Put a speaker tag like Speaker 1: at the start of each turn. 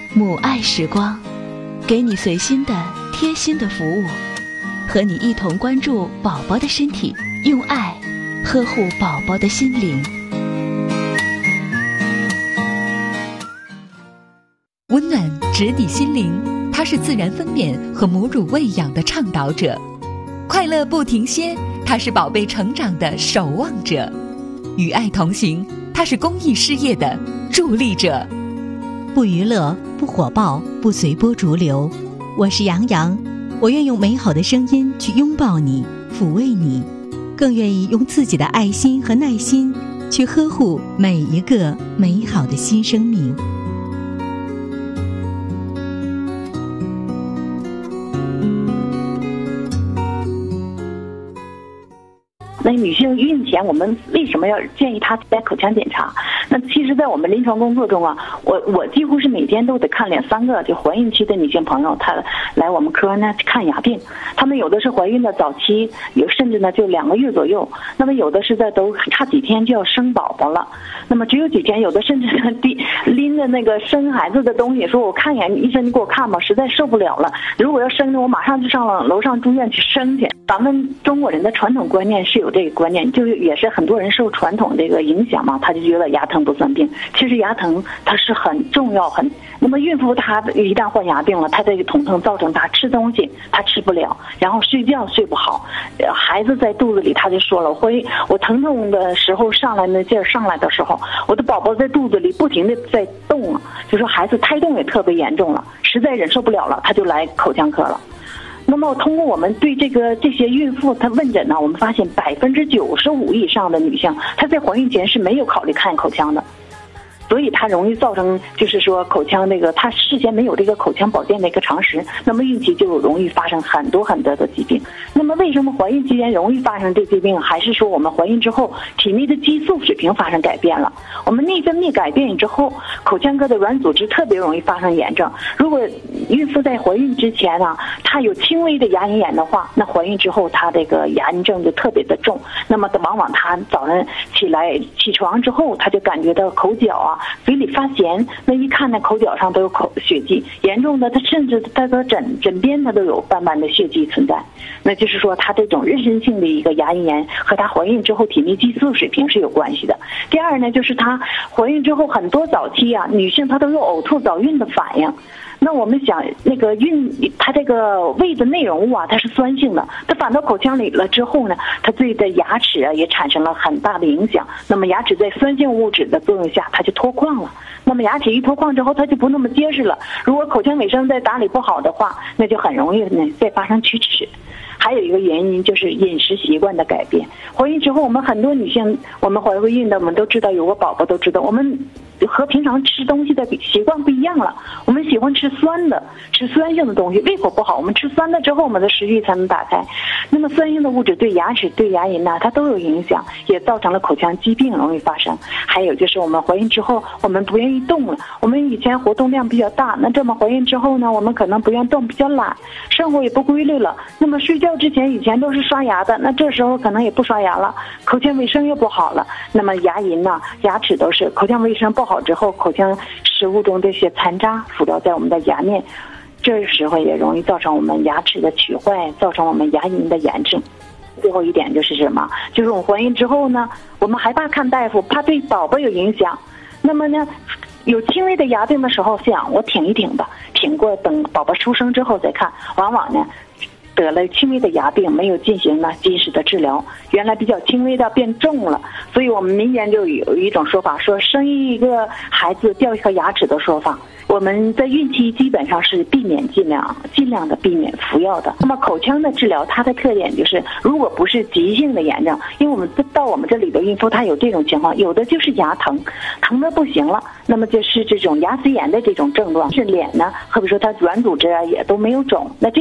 Speaker 1: 母爱时光，给你随心的贴心的服务，和你一同关注宝宝的身体，用爱呵护宝宝的心灵。温暖直抵心灵，它是自然分娩和母乳喂养的倡导者；快乐不停歇，它是宝贝成长的守望者；与爱同行，它是公益事业的助力者。
Speaker 2: 不娱乐，不火爆，不随波逐流。我是杨洋，我愿用美好的声音去拥抱你，抚慰你，更愿意用自己的爱心和耐心去呵护每一个美好的新生命。
Speaker 3: 那女性孕前我们为什么要建议她在口腔检查？那其实在我们临床工作中啊，我几乎是每天都得看2-3个就怀孕期的女性朋友，她来我们科呢看牙病。她们有的是怀孕的早期，有甚至呢就2个月左右，那么有的是在都差几天就要生宝宝了，那么只有几天，有的甚至拎着那个生孩子的东西，说我看一眼医生，你给我看吧，实在受不了了，如果要生呢，我马上就上了楼上住院去生去。咱们中国人的传统观念是有这个观念，就是也是很多人受传统这个影响嘛，他就觉得牙疼不算病。其实牙疼它是很重要那么孕妇她一旦患牙病了，她这个疼造成她吃东西她吃不了，然后睡觉睡不好，孩子在肚子里，她就说了，我疼的时候上来那劲儿上来的时候，我的宝宝在肚子里不停的在动啊，就说孩子胎动也特别严重了，实在忍受不了了，她就来口腔科了。那么通过我们对这些孕妇她问诊呢，我们发现95%以上的女性，她在怀孕前是没有考虑看口腔的，所以它容易造成就是说口腔她事先没有这个口腔保健的一个常识，那么孕期就容易发生很多的疾病。那么为什么怀孕期间容易发生这些病？还是说我们怀孕之后体内的激素水平发生改变了，我们内分泌改变之后，口腔科的软组织特别容易发生炎症。如果孕妇在怀孕之前呢，她有轻微的牙龈炎的话，那怀孕之后她这个牙龈症就特别的重，那么往往她早上起床之后，她就感觉到口角啊嘴里发咸，那一看呢口角上都有血迹，严重的她甚至她的枕边她都有斑斑的血迹存在，那就是说她这种妊娠性的一个牙龈炎和她怀孕之后体内激素水平是有关系的。第二呢，就是她怀孕之后很多早期啊女性她都有呕吐早孕的反应。那我们想它这个胃的内容物啊，它是酸性的，它反到口腔里了之后呢，它对的牙齿啊也产生了很大的影响。那么牙齿在酸性物质的作用下，它就脱矿了。那么牙齿一脱矿之后，它就不那么结实了。如果口腔卫生再打理不好的话，那就很容易呢再发生龋齿。还有一个原因就是饮食习惯的改变。怀孕之后，我们很多女性，我们怀过孕的，我们都知道，有个宝宝都知道，我们和平常吃东西的习惯不一样了。我们喜欢吃酸性的东西，胃口不好，我们吃酸的之后，我们的食欲才能打开。那么酸性的物质对牙齿、对牙龈呢，它都有影响，也造成了口腔疾病容易发生。还有就是我们怀孕之后，我们不愿意动了。我们以前活动量比较大，那这么怀孕之后呢，我们可能不愿动，比较懒，生活也不规律了。那么睡觉之前以前都是刷牙的，那这时候可能也不刷牙了，口腔卫生又不好了。那么牙龈呢、牙齿都是口腔卫生不好之后，口腔食物中这些残渣附着在我们的牙面，这时候也容易造成我们牙齿的龋坏，造成我们牙龈的炎症。最后一点就是什么？就是我们怀孕之后呢，我们害怕看大夫，怕对宝宝有影响。那么呢，有轻微的牙病的时候，想我挺一挺吧，挺过等宝宝出生之后再看。往往呢，得了轻微的牙病，没有进行呢及时的治疗，原来比较轻微的变重了。所以我们民间就有一种说法，说生一个孩子掉一颗牙齿的说法。我们在孕期基本上是尽量的避免服药的。那么口腔的治疗，它的特点就是，如果不是急性的炎症，因为我们到我们这里的孕妇，她有这种情况，有的就是牙疼的不行了，那么就是这种牙髓炎的这种症状，是脸呢，或者说它软组织啊也都没有肿，那这